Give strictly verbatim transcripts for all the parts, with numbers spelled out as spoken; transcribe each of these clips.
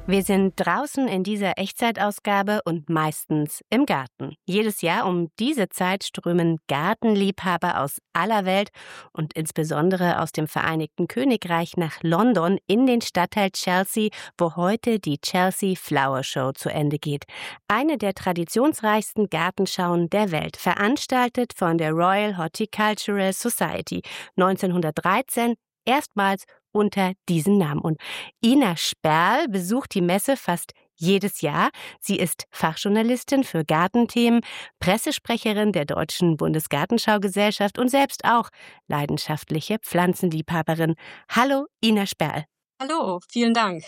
Wir sind draußen in dieser Echtzeitausgabe und meistens im Garten. Jedes Jahr um diese Zeit strömen Gartenliebhaber aus aller Welt und insbesondere aus dem Vereinigten Königreich nach London in den Stadtteil Chelsea, wo heute die Chelsea Flower Show zu Ende geht. Eine der traditionsreichsten Gartenschauen der Welt, veranstaltet von der Royal Horticultural Society neunzehnhundertdreizehn, erstmals unter diesem Namen. Und Ina Sperl besucht die Messe fast jedes Jahr. Sie ist Fachjournalistin für Gartenthemen, Pressesprecherin der Deutschen Bundesgartenschaugesellschaft und selbst auch leidenschaftliche Pflanzenliebhaberin. Hallo, Ina Sperl. Hallo, vielen Dank.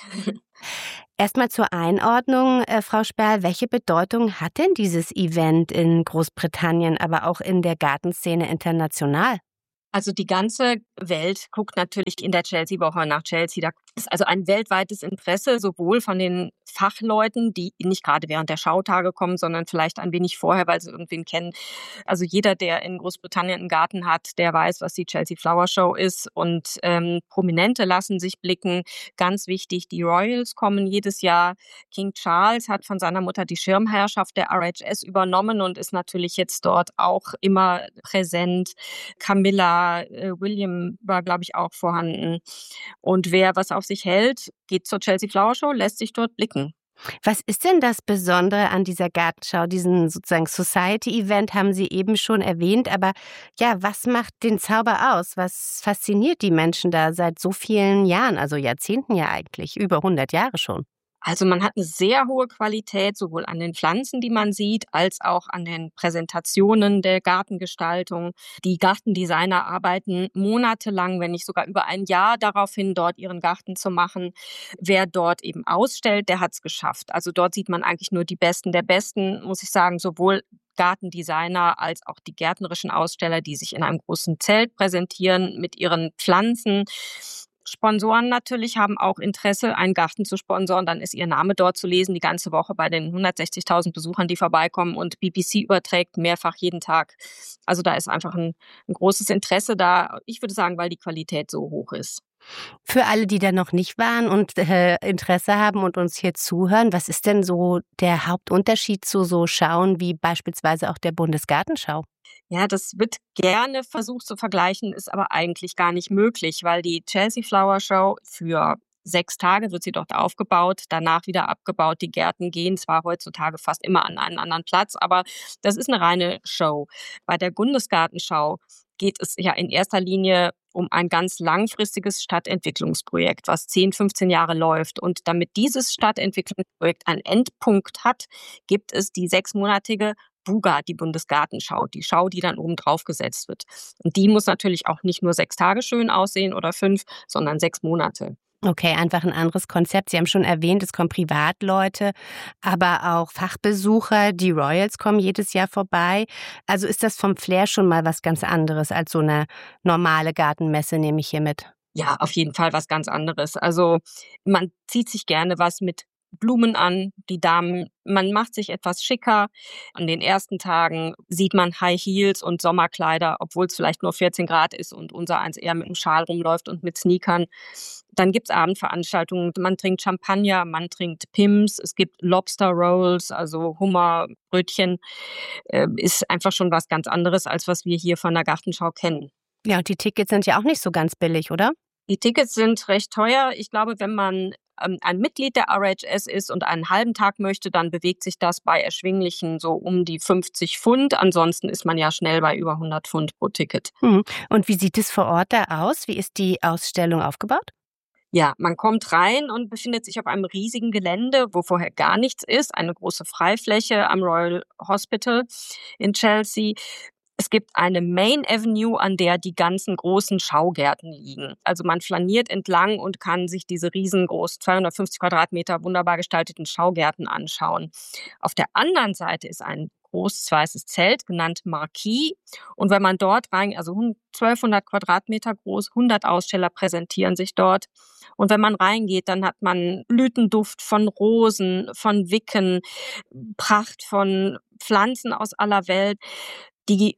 Erstmal zur Einordnung, äh, Frau Sperl, welche Bedeutung hat denn dieses Event in Großbritannien, aber auch in der Gartenszene international? Also die ganze Welt guckt natürlich in der Chelsea-Woche nach Chelsea. Da ist also ein weltweites Interesse, sowohl von den Fachleuten, die nicht gerade während der Schautage kommen, sondern vielleicht ein wenig vorher, weil sie irgendwen kennen. Also jeder, der in Großbritannien einen Garten hat, der weiß, was die Chelsea Flower Show ist. Und ähm, Prominente lassen sich blicken. Ganz wichtig, die Royals kommen jedes Jahr. King Charles hat von seiner Mutter die Schirmherrschaft der R H S übernommen und ist natürlich jetzt dort auch immer präsent. Camilla, William war, glaube ich, auch vorhanden. Und wer was auf sich hält, geht zur Chelsea Flower Show, lässt sich dort blicken. Was ist denn das Besondere an dieser Gartenschau, diesen sozusagen Society-Event, haben Sie eben schon erwähnt, aber ja, was macht den Zauber aus? Was fasziniert die Menschen da seit so vielen Jahren, also Jahrzehnten ja eigentlich, über hundert Jahre schon? Also man hat eine sehr hohe Qualität, sowohl an den Pflanzen, die man sieht, als auch an den Präsentationen der Gartengestaltung. Die Gartendesigner arbeiten monatelang, wenn nicht sogar über ein Jahr darauf hin, dort ihren Garten zu machen. Wer dort eben ausstellt, der hat's geschafft. Also dort sieht man eigentlich nur die Besten der Besten, muss ich sagen, sowohl Gartendesigner als auch die gärtnerischen Aussteller, die sich in einem großen Zelt präsentieren mit ihren Pflanzen. Sponsoren natürlich haben auch Interesse, einen Garten zu sponsoren. Dann ist ihr Name dort zu lesen, die ganze Woche bei den hundertsechzigtausend Besuchern, die vorbeikommen. Und B B C überträgt mehrfach jeden Tag. Also da ist einfach ein, ein großes Interesse da. Ich würde sagen, weil die Qualität so hoch ist. Für alle, die da noch nicht waren und äh, Interesse haben und uns hier zuhören, was ist denn so der Hauptunterschied zu so Schauen wie beispielsweise auch der Bundesgartenschau? Ja, das wird gerne versucht zu vergleichen, ist aber eigentlich gar nicht möglich, weil die Chelsea Flower Show für sechs Tage wird sie dort aufgebaut, danach wieder abgebaut. Die Gärten gehen zwar heutzutage fast immer an einen anderen Platz, aber das ist eine reine Show. Bei der Bundesgartenschau geht es ja in erster Linie um ein ganz langfristiges Stadtentwicklungsprojekt, was zehn, fünfzehn Jahre läuft. Und damit dieses Stadtentwicklungsprojekt einen Endpunkt hat, gibt es die sechsmonatige Buga, die Bundesgartenschau, die Schau, die dann oben drauf gesetzt wird. Und die muss natürlich auch nicht nur sechs Tage schön aussehen oder fünf, sondern sechs Monate. Okay, einfach ein anderes Konzept. Sie haben schon erwähnt, es kommen Privatleute, aber auch Fachbesucher. Die Royals kommen jedes Jahr vorbei. Also ist das vom Flair schon mal was ganz anderes als so eine normale Gartenmesse, nehme ich hier mit. Ja, auf jeden Fall was ganz anderes. Also man zieht sich gerne was mit Blumen an, die Damen, man macht sich etwas schicker. An den ersten Tagen sieht man High Heels und Sommerkleider, obwohl es vielleicht nur vierzehn Grad ist und unser eins eher mit einem Schal rumläuft und mit Sneakern. Dann gibt's Abendveranstaltungen, man trinkt Champagner, man trinkt Pims, es gibt Lobster Rolls, also Hummerbrötchen. Äh, ist einfach schon was ganz anderes, als was wir hier von der Gartenschau kennen. Ja, und die Tickets sind ja auch nicht so ganz billig, oder? Die Tickets sind recht teuer. Ich glaube, wenn man ähm, ein Mitglied der R H S ist und einen halben Tag möchte, dann bewegt sich das bei erschwinglichen so um die fünfzig Pfund. Ansonsten ist man ja schnell bei über hundert Pfund pro Ticket. Mhm. Und wie sieht es vor Ort da aus? Wie ist die Ausstellung aufgebaut? Ja, man kommt rein und befindet sich auf einem riesigen Gelände, wo vorher gar nichts ist. Eine große Freifläche am Royal Hospital in Chelsea. Es gibt eine Main Avenue, an der die ganzen großen Schaugärten liegen. Also man flaniert entlang und kann sich diese riesengroß zweihundertfünfzig Quadratmeter wunderbar gestalteten Schaugärten anschauen. Auf der anderen Seite ist ein großes weißes Zelt, genannt Marquis. Und wenn man dort rein, also zwölfhundert Quadratmeter groß, hundert Aussteller präsentieren sich dort. Und wenn man reingeht, dann hat man Blütenduft von Rosen, von Wicken, Pracht von Pflanzen aus aller Welt. Die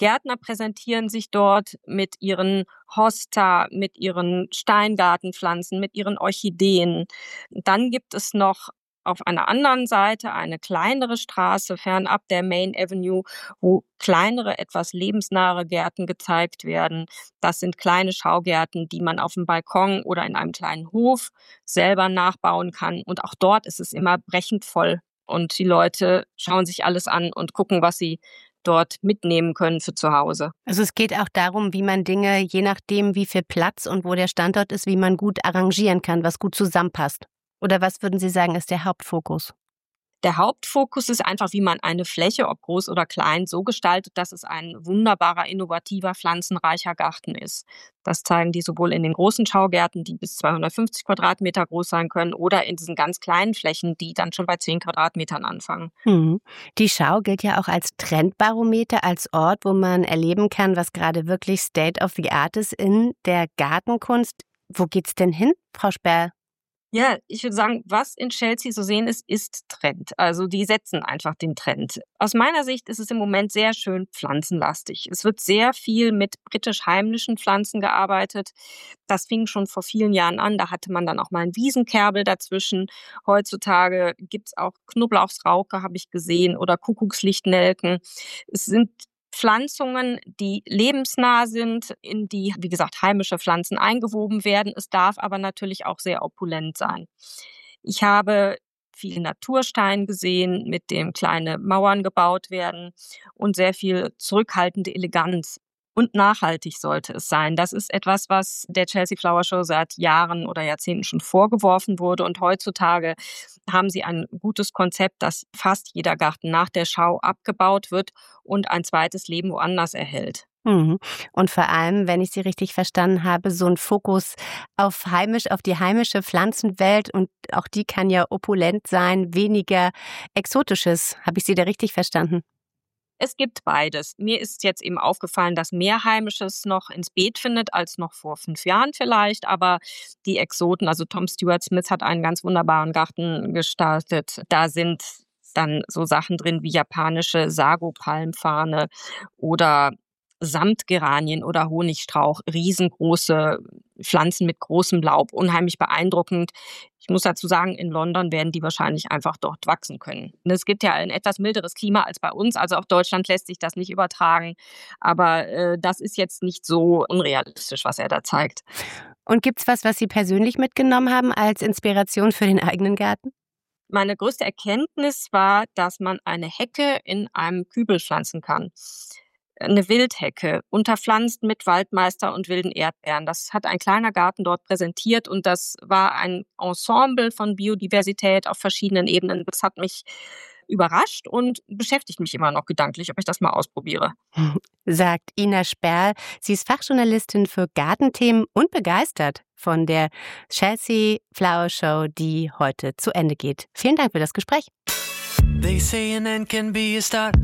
Gärtner präsentieren sich dort mit ihren Hosta, mit ihren Steingartenpflanzen, mit ihren Orchideen. Dann gibt es noch auf einer anderen Seite eine kleinere Straße fernab der Main Avenue, wo kleinere, etwas lebensnahe Gärten gezeigt werden. Das sind kleine Schaugärten, die man auf dem Balkon oder in einem kleinen Hof selber nachbauen kann. Und auch dort ist es immer brechend voll. Und die Leute schauen sich alles an und gucken, was sie dort mitnehmen können für zu Hause. Also es geht auch darum, wie man Dinge, je nachdem, wie viel Platz und wo der Standort ist, wie man gut arrangieren kann, was gut zusammenpasst. Oder was würden Sie sagen, ist der Hauptfokus? Der Hauptfokus ist einfach, wie man eine Fläche, ob groß oder klein, so gestaltet, dass es ein wunderbarer, innovativer, pflanzenreicher Garten ist. Das zeigen die sowohl in den großen Schaugärten, die bis zweihundertfünfzig Quadratmeter groß sein können, oder in diesen ganz kleinen Flächen, die dann schon bei zehn Quadratmetern anfangen. Mhm. Die Schau gilt ja auch als Trendbarometer, als Ort, wo man erleben kann, was gerade wirklich State of the Art ist in der Gartenkunst. Wo geht's denn hin, Frau Sperl? Ja, ich würde sagen, was in Chelsea zu sehen ist, ist Trend. Also die setzen einfach den Trend. Aus meiner Sicht ist es im Moment sehr schön pflanzenlastig. Es wird sehr viel mit britisch-heimlichen Pflanzen gearbeitet. Das fing schon vor vielen Jahren an. Da hatte man dann auch mal einen Wiesenkerbel dazwischen. Heutzutage gibt's auch Knoblauchsrauke, habe ich gesehen, oder Kuckuckslichtnelken. Es sind Pflanzungen, die lebensnah sind, in die, wie gesagt, heimische Pflanzen eingewoben werden. Es darf aber natürlich auch sehr opulent sein. Ich habe viel Naturstein gesehen, mit dem kleine Mauern gebaut werden, und sehr viel zurückhaltende Eleganz. Und nachhaltig sollte es sein. Das ist etwas, was der Chelsea Flower Show seit Jahren oder Jahrzehnten schon vorgeworfen wurde. Und heutzutage haben sie ein gutes Konzept, dass fast jeder Garten nach der Schau abgebaut wird und ein zweites Leben woanders erhält. Mhm. Und vor allem, wenn ich Sie richtig verstanden habe, so ein Fokus auf heimisch, auf die heimische Pflanzenwelt, und auch die kann ja opulent sein, weniger Exotisches. Habe ich Sie da richtig verstanden? Es gibt beides. Mir ist jetzt eben aufgefallen, dass mehr Heimisches noch ins Beet findet als noch vor fünf Jahren vielleicht. Aber die Exoten, also Tom Stuart Smith hat einen ganz wunderbaren Garten gestaltet. Da sind dann so Sachen drin wie japanische Sago-Palmfarne oder Samtgeranien oder Honigstrauch, riesengroße Pflanzen mit großem Laub, unheimlich beeindruckend. Ich muss dazu sagen, in London werden die wahrscheinlich einfach dort wachsen können. Und es gibt ja ein etwas milderes Klima als bei uns, also auf Deutschland lässt sich das nicht übertragen. Aber äh, das ist jetzt nicht so unrealistisch, was er da zeigt. Und gibt's was, was Sie persönlich mitgenommen haben als Inspiration für den eigenen Garten? Meine größte Erkenntnis war, dass man eine Hecke in einem Kübel pflanzen kann. Eine Wildhecke, unterpflanzt mit Waldmeister und wilden Erdbeeren. Das hat ein kleiner Garten dort präsentiert, und das war ein Ensemble von Biodiversität auf verschiedenen Ebenen. Das hat mich überrascht und beschäftigt mich immer noch gedanklich, ob ich das mal ausprobiere. Sagt Ina Sperl. Sie ist Fachjournalistin für Gartenthemen und begeistert von der Chelsea Flower Show, die heute zu Ende geht. Vielen Dank für das Gespräch. They say an end can be a start.